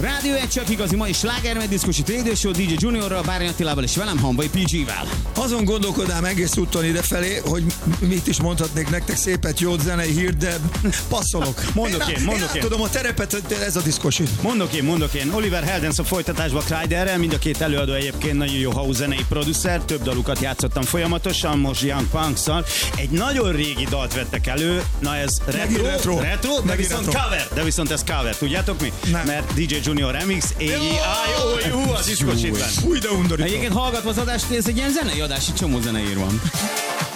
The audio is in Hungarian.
Rádió egy csak igazi mai sláger, megdiszkosít Radio Show DJ Juniorral, Bárny Attilával és velem Hamvai PG-vel. Azon gondolkodám egész úton idefelé, hogy mit is mondhatnék nektek szépet, jót, zenei hírt, de passzolok. Mondok én. Tudom a terepet, ez a diszkosit. Mondok én. Oliver Heldens a folytatásban Kreiderrel, mind a két előadó egyébként nagyon jó house zenei producer, több dalukat játszottam folyamatosan, most Young Punks-szal. Egy nagyon régi dalt vettek elő, na ez retro, de viszont ez cover, tudjátok mi? Nem. Mert DJ Junior remix, az diszkosítás. Új, de undorító. Egyébként hallgatva az adást, ez egy ilyen zenei adás, itt csomó zeneír van.